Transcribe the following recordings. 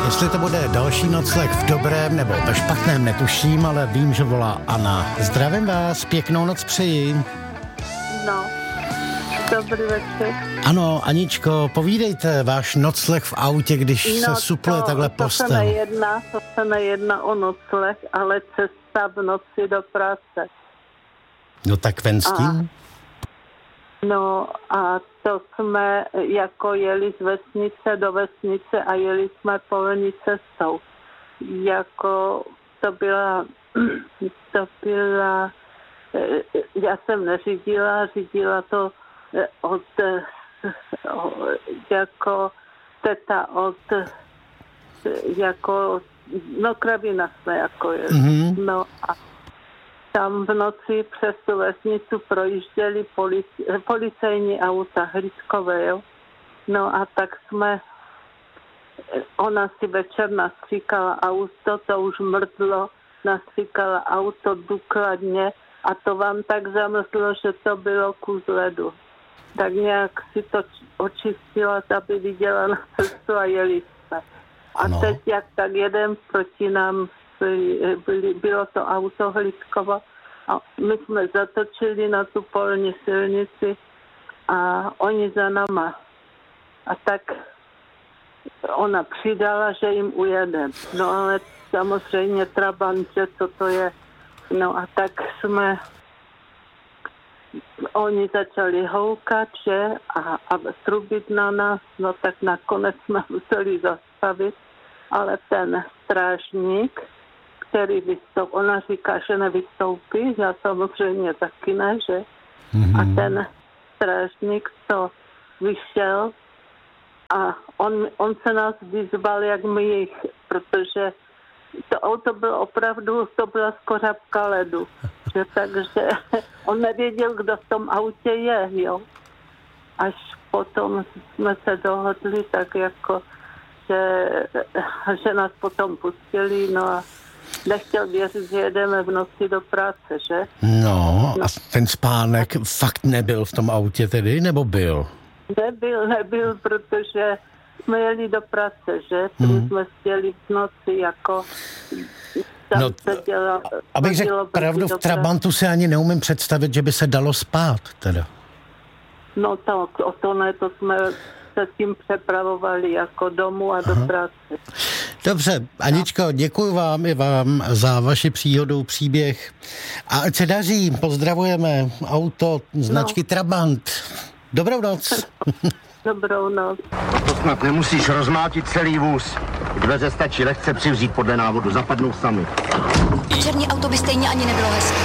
Jestli to bude další nocleh v dobrém nebo ve špatném, netuším, ale vím, že volá Anna. Zdravím vás, pěknou noc přeji. No, dobrý večer. Ano, Aničko, povídejte, váš nocleh v autě, když se supluje takhle postel. To se nejedná o nocleh, ale cesta v noci do práce. No tak ven s tím? No a to jsme jako jeli z vesnice do vesnice a jeli jsme polní cestou. Jako to byla, já jsem neřídila, řídila to jako teta Kravina jsme jako jeli. Mm-hmm. No a tam v noci přes tu vesnicu projížděli policejní auta, hlídkové, jo. No a tak ona si večer nastříkala auto, to už mrdlo, nastříkala auto důkladně a to vám tak zamrzlo, že to bylo kus ledu. Tak nějak si to očistila, aby viděla na cestu a jeli jsme. A teď jak tak jeden proti nám bylo to auto hlídkovo a my jsme zatočili na tu polní silnici a oni za náma. A tak ona přidala, že jim ujedem. No ale samozřejmě Trabant, že co to je. No a tak oni začali houkat, že a trubit na nás, no tak nakonec jsme museli zastavit, ale ten strážník, který vystoupil, ona říká, že nevystoupí, já samozřejmě taky ne, že? Mm-hmm. A ten strážník to vyšel a on se nás vyzval, jak my jich, protože to auto bylo opravdu, to byla skořápka ledu. Že, takže on nevěděl, kdo v tom autě je, jo. Až potom jsme se dohodli tak jako, že nás potom pustili, no a nechtěl věřit, že jedeme v noci do práce, že? No a ten spánek fakt nebyl v tom autě tedy, nebo byl? Nebyl, protože jsme jeli do práce, že? Jsme chtěli v noci jako... No, abych řekl pravdu, v Trabantu si ani neumím představit, že by se dalo spát, teda. No to jsme se tím přepravovali jako domů a do práce. Dobře, Aničko, děkuji vám i vám za vaši příhodu, příběh. A ať se daří, pozdravujeme auto značky Trabant. Dobrou noc. Dobrou noc. To snad nemusíš rozmátit celý vůz. Dveře stačí lehce přivřít podle návodu, zapadnou sami. Černý auto by stejně ani nebylo hezké.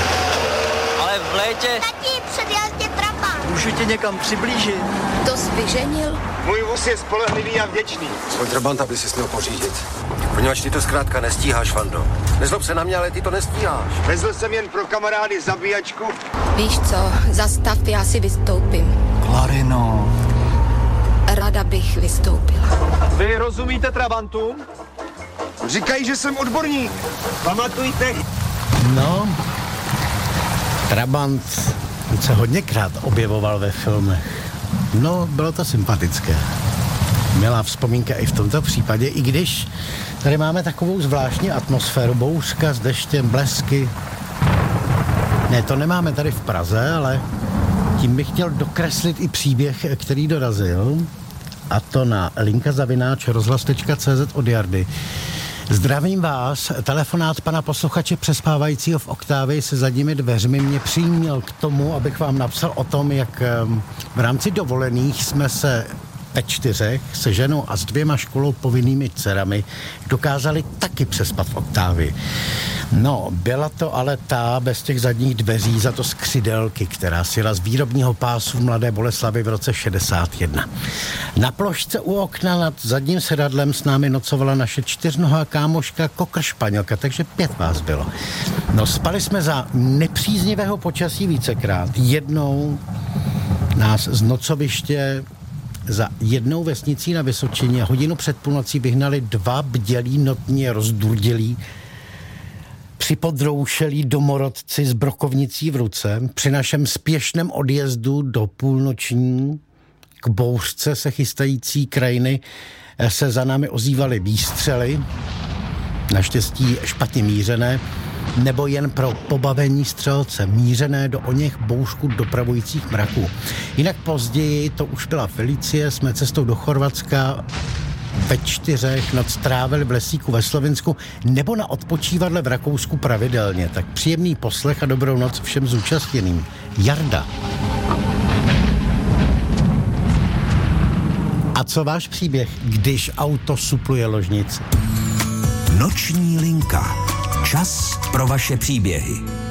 Ale v létě... Tati, předjel tě Trabant. Můžu tě někam přiblížit. To jsi vyženil? Můj vůz je spolehlivý a vděčný. Svůj Trabanta by si směl pořídit. Poněvadž ty to zkrátka nestíháš, Vando. Nezlob se na mě, ale ty to nestíháš. Vezl jsem jen pro kamarády zabíjačku. Víš co, zastav, já si vystoupím. Klarino. Rada bych vystoupila. Vy rozumíte Trabantu? Říkají, že jsem odborník. Pamatujte. No, Trabant se hodněkrát objevoval ve filmech. No, bylo to sympatické. Milá vzpomínka i v tomto případě, i když tady máme takovou zvláštní atmosféru, bouřka s deštěm, blesky. Ne, to nemáme tady v Praze, ale tím bych chtěl dokreslit i příběh, který dorazil, a to na linka@rozhlas.cz od Jardy. Zdravím vás, telefonát pana posluchače přespávajícího v Oktávii se zadními dveřmi mě přiměl k tomu, abych vám napsal o tom, jak v rámci dovolených jsme se ve 4 se ženou a s 2 školou povinnými dcerami dokázali taky přespat v Oktávii. No, byla to ale ta bez těch zadních dveří, za to z křidelky, která sjela z výrobního pásu v Mladé Boleslavi v roce 61. Na plošce u okna nad zadním sedadlem s námi nocovala naše 4nohá kámoška Kokr Španělka, takže 5 vás bylo. No, spali jsme za nepříznivého počasí vícekrát. Jednou nás z nocoviště za jednou vesnicí na Vysočině hodinu před půlnocí vyhnali 2 bdělí, notně rozdurdělí, připodroušelí domorodci s brokovnicí v ruce. Při našem spěšném odjezdu do půlnoční k bouřce se chystající krajiny se za námi ozývaly výstřely, naštěstí špatně mířené, nebo jen pro pobavení střelce, mířené do oněch boušku dopravujících mraků. Jinak později, to už byla Felicie, jsme cestou do Chorvatska ve 4 noc trávili v lesíku ve Slovinsku nebo na odpočívadle v Rakousku pravidelně. Tak příjemný poslech a dobrou noc všem zúčastněným. Jarda. A co váš příběh, když auto supluje ložnici? Noční linka. Čas pro vaše příběhy.